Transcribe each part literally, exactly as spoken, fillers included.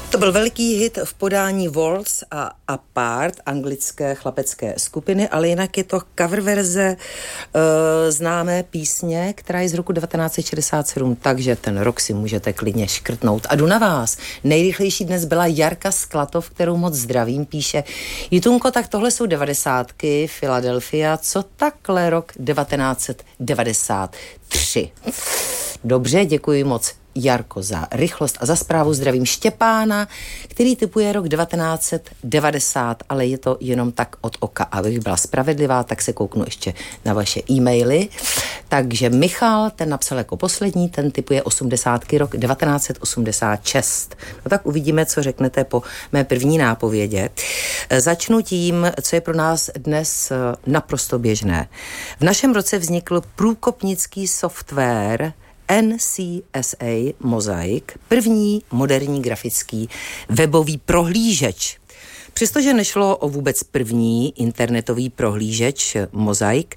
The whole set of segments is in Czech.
To byl veliký hit v podání Waltz a Apart, anglické chlapecké skupiny, ale jinak je to cover verze uh, známé písně, která je z roku devatenáct set šedesát sedm, takže ten rok si můžete klidně škrtnout. A jdu na vás. Nejrychlejší dnes byla Jarka Sklatov, kterou moc zdravím, píše: Jitunko, tak tohle jsou devadesátky, Philadelphia, co takhle rok devatenáct set devadesát tři. Dobře, děkuji moc, Jarko, za rychlost a za zprávu. Zdravím Štěpána, který typuje rok devatenáct set devadesát, ale je to jenom tak od oka. Abych byla spravedlivá, tak se kouknu ještě na vaše e-maily. Takže Michal, ten napsal jako poslední, ten typuje osmdesátky, rok devatenáct set osmdesát šest. No tak uvidíme, co řeknete po mé první nápovědě. Začnu tím, co je pro nás dnes naprosto běžné. V našem roce vznikl průkopnický software N C S A Mosaic, první moderní grafický webový prohlížeč. Přestože nešlo o vůbec první internetový prohlížeč Mosaic,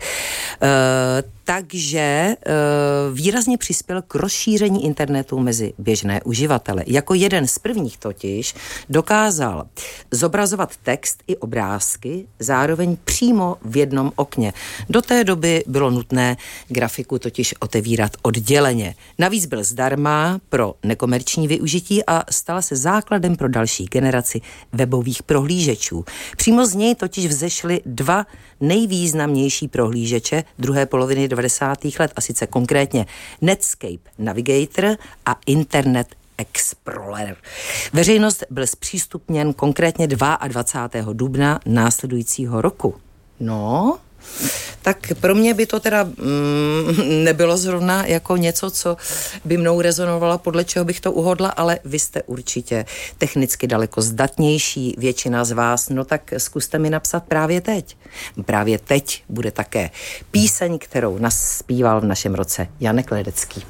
eh, takže eh, výrazně přispěl k rozšíření internetu mezi běžné uživatele. Jako jeden z prvních totiž dokázal zobrazovat text i obrázky zároveň přímo v jednom okně. Do té doby bylo nutné grafiku totiž otevírat odděleně. Navíc byl zdarma pro nekomerční využití a stala se základem pro další generaci webových prohlížečů. Přímo z něj totiž vzešly dva nejvýznamnější prohlížeče druhé poloviny devadesátých let, a sice konkrétně Netscape Navigator a Internet Explorer. Veřejnost byl zpřístupněn konkrétně dvacátého druhého dubna následujícího roku. No, tak pro mě by to teda mm, nebylo zrovna jako něco, co by mnou rezonovalo, podle čeho bych to uhodla, ale vy jste určitě technicky daleko zdatnější, většina z vás, no tak zkuste mi napsat právě teď. Právě teď bude také píseň, kterou naspíval v našem roce Janek Ledecký.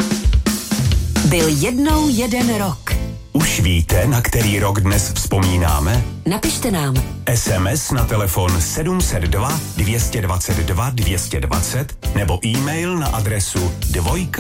Byl jednou jeden rok. Už víte, na který rok dnes vzpomínáme? Napište nám. es em es na telefon sedm set dva dvě stě dvacet dva dvě stě dvacet nebo e-mail na adresu dvojka